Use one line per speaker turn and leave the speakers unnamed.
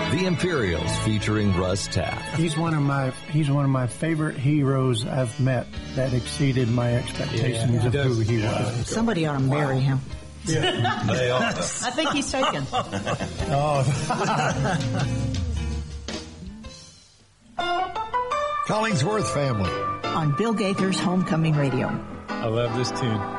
The Imperials featuring Russ Taff.
He's one of my favorite heroes I've met that exceeded my expectations of who he was.
Somebody ought to marry him.
Yeah. They are.
I think he's taken.
Collingsworth Family
On Bill Gaither's Homecoming Radio.
I love this tune.